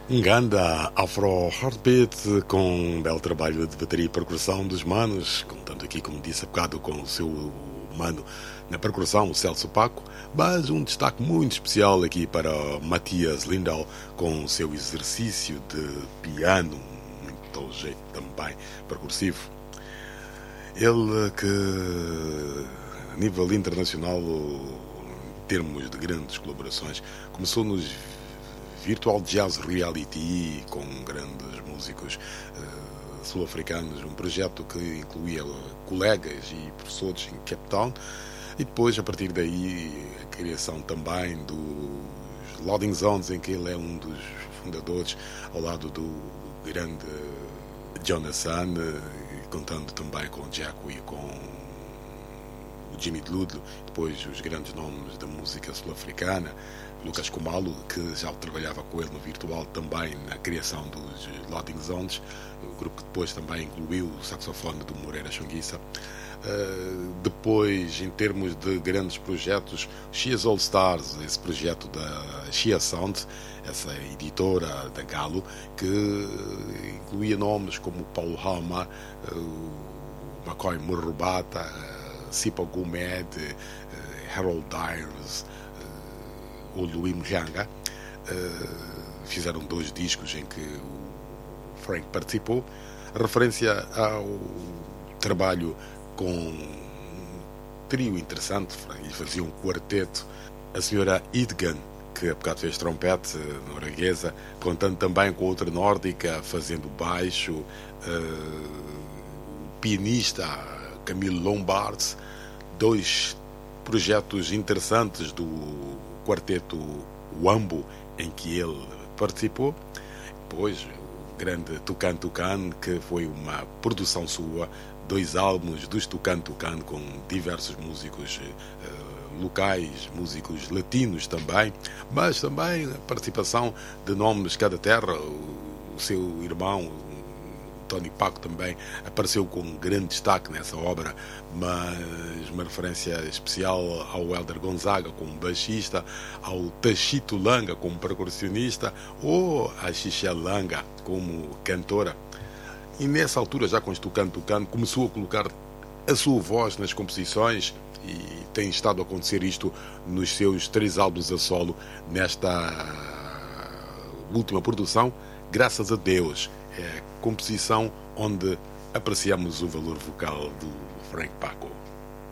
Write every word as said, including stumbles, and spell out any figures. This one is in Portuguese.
Um ganda Afro Heartbeat com um belo trabalho de bateria e percussão dos manos, contando aqui, como disse há bocado, com o seu mano na percussão, o Celso Paco, mas um destaque muito especial aqui para Matias Lindahl com o seu exercício de piano, muito jeito também percussivo. Ele que, a nível internacional, em termos de grandes colaborações, começou nos Virtual Jazz Reality com grandes músicos uh, sul-africanos, um projeto que incluía colegas e professores em Cape Town, e depois, a partir daí, a criação também dos Loading Zones, em que ele é um dos fundadores, ao lado do grande Jonathan, contando também com o Jaco e com o Jimmy Dludlo, depois os grandes nomes da música sul-africana, Lucas Kumalo, que já trabalhava com ele no virtual também na criação dos Loading Zones, o grupo que depois também incluiu o saxofone do Moreira Xonguissa. Uh, depois, em termos de grandes projetos, Shia's All Stars, esse projeto da Shia Sound, essa editora da Galo, que incluía nomes como Paulo Hama, uh, McCoy Murrubata, uh, Sipa Gomed, uh, Harold Dyers, o Louis Mjanga, uh, fizeram dois discos em que o Frank participou, referência ao trabalho com um trio interessante, e fazia um quarteto, a senhora Idgan, que há bocado fez trompete norueguesa, contando também com outra nórdica, fazendo baixo, uh, o pianista Camille Lombards, dois projetos interessantes do quarteto Wambo, em que ele participou. Depois o grande Tucan Tucan, que foi uma produção sua, dois álbuns dos Tucan Tucan com diversos músicos uh, locais, músicos latinos também, mas também a participação de nomes de cada terra. O seu irmão Tony Paco também apareceu com um grande destaque nessa obra, mas uma referência especial ao Helder Gonzaga como baixista, ao Tachito Langa como percussionista, ou a Xixa Langa como cantora. E nessa altura, já com este Tucan Tucan, começou a colocar a sua voz nas composições, e tem estado a acontecer isto nos seus três álbuns a solo, nesta última produção, Graças a Deus. É a composição onde apreciamos o valor vocal do Frank Paco.